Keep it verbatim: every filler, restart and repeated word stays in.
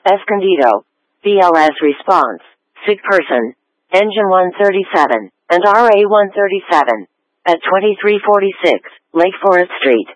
Escondido, B L S response, sick person, engine one thirty-seven, and R A one thirty-seven, at twenty-three forty-six, Lake Forest Street.